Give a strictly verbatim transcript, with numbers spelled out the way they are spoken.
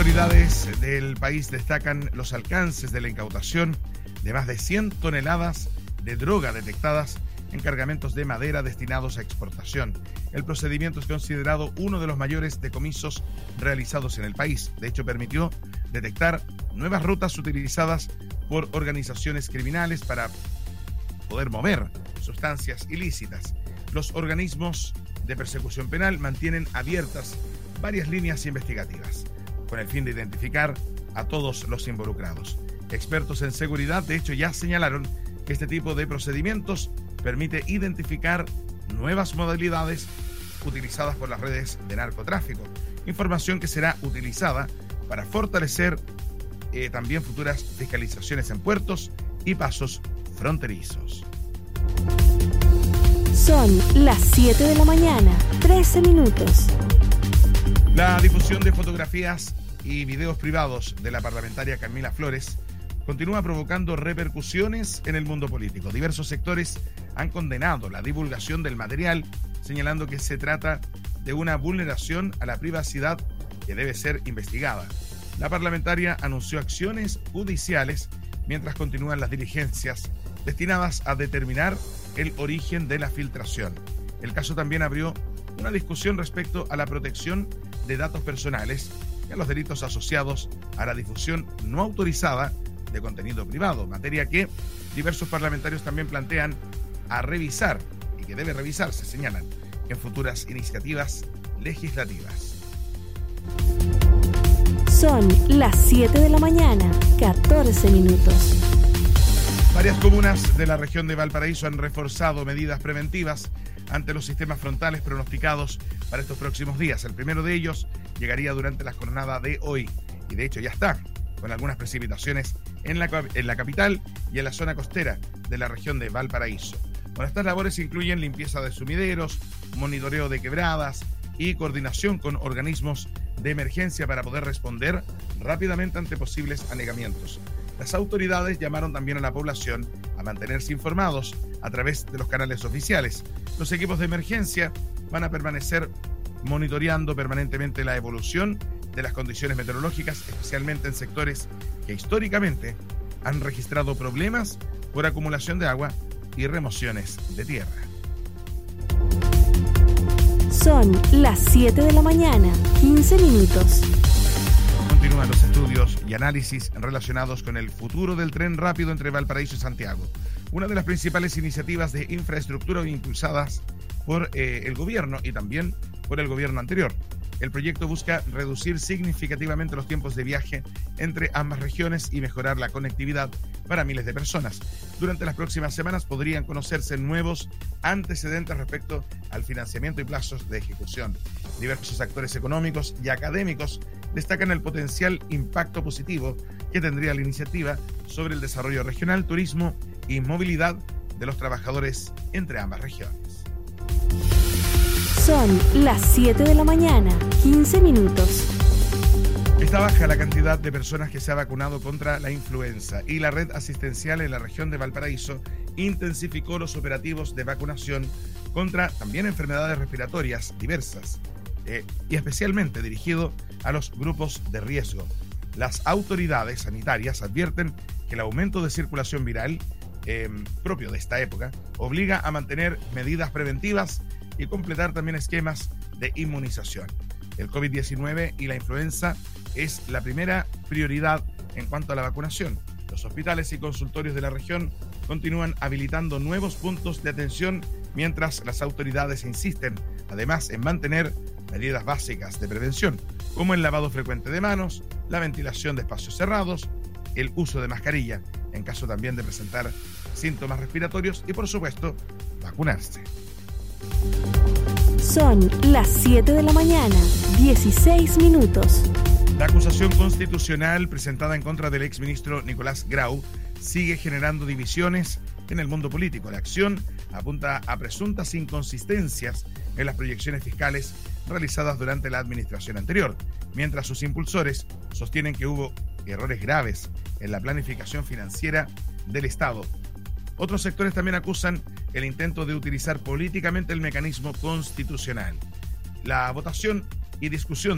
Autoridades del país destacan los alcances de la incautación de más de cien toneladas de droga detectadas en cargamentos de madera destinados a exportación. El procedimiento es considerado uno de los mayores decomisos realizados en el país. De hecho, permitió detectar nuevas rutas utilizadas por organizaciones criminales para poder mover sustancias ilícitas. Los organismos de persecución penal mantienen abiertas varias líneas investigativas con el fin de identificar a todos los involucrados. Expertos en seguridad, de hecho, ya señalaron que este tipo de procedimientos permite identificar nuevas modalidades utilizadas por las redes de narcotráfico, información que será utilizada para fortalecer eh, también futuras fiscalizaciones en puertos y pasos fronterizos. Son las siete de la mañana, trece minutos. La difusión de fotografías y videos privados de la parlamentaria Camila Flores continúa provocando repercusiones en el mundo político. Diversos sectores han condenado la divulgación del material, señalando que se trata de una vulneración a la privacidad que debe ser investigada. La parlamentaria anunció acciones judiciales mientras continúan las diligencias destinadas a determinar el origen de la filtración. El caso también abrió una discusión respecto a la protección de datos personales y a los delitos asociados a la difusión no autorizada de contenido privado, materia que diversos parlamentarios también plantean a revisar y que debe revisarse, señalan, en futuras iniciativas legislativas. Son las siete de la mañana, catorce minutos. Varias comunas de la región de Valparaíso han reforzado medidas preventivas ante los sistemas frontales pronosticados para estos próximos días. El primero de ellos llegaría durante la jornada de hoy y de hecho ya está, con algunas precipitaciones en la, en la capital y en la zona costera de la región de Valparaíso. Bueno, estas labores incluyen limpieza de sumideros, monitoreo de quebradas y coordinación con organismos de emergencia para poder responder rápidamente ante posibles anegamientos. Las autoridades llamaron también a la población a mantenerse informados a través de los canales oficiales. Los equipos de emergencia van a permanecer monitoreando permanentemente la evolución de las condiciones meteorológicas, especialmente en sectores que históricamente han registrado problemas por acumulación de agua y remociones de tierra. Son las siete de la mañana, quince minutos. Continúan los estudios y análisis relacionados con el futuro del tren rápido entre Valparaíso y Santiago. Una de las principales iniciativas de infraestructura impulsadas por eh, el gobierno y también por el gobierno anterior. El proyecto busca reducir significativamente los tiempos de viaje entre ambas regiones y mejorar la conectividad para miles de personas. Durante las próximas semanas podrían conocerse nuevos antecedentes respecto al financiamiento y plazos de ejecución. Diversos actores económicos y académicos destacan el potencial impacto positivo que tendría la iniciativa sobre el desarrollo regional, turismo y movilidad de los trabajadores entre ambas regiones. Son las siete de la mañana, quince minutos. Está baja la cantidad de personas que se ha vacunado contra la influenza y la red asistencial en la región de Valparaíso intensificó los operativos de vacunación contra también enfermedades respiratorias diversas eh, y especialmente dirigido a los grupos de riesgo. Las autoridades sanitarias advierten que el aumento de circulación viral eh, propio de esta época obliga a mantener medidas preventivas y completar también esquemas de inmunización. El COVID diecinueve y la influenza es la primera prioridad en cuanto a la vacunación. Los hospitales y consultorios de la región continúan habilitando nuevos puntos de atención mientras las autoridades insisten, además, en mantener medidas básicas de prevención, como el lavado frecuente de manos, la ventilación de espacios cerrados, el uso de mascarilla, en caso también de presentar síntomas respiratorios y, por supuesto, vacunarse. Son las siete de la mañana, dieciséis minutos. La acusación constitucional presentada en contra del exministro Nicolás Grau sigue generando divisiones en el mundo político. La acción apunta a presuntas inconsistencias en las proyecciones fiscales realizadas durante la administración anterior, mientras sus impulsores sostienen que hubo errores graves en la planificación financiera del Estado. Otros sectores también acusan el intento de utilizar políticamente el mecanismo constitucional. La votación y discusión